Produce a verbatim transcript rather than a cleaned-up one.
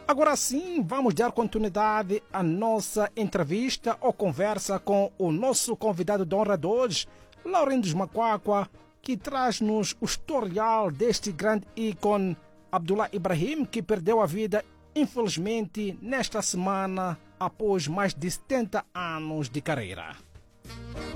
Agora sim, vamos dar continuidade à nossa entrevista ou conversa com o nosso convidado de honra de hoje, Laurindo Macuacua, que traz-nos o historial deste grande ícone, Abdullah Ibrahim, que perdeu a vida, infelizmente, nesta semana, após mais de setenta anos de carreira.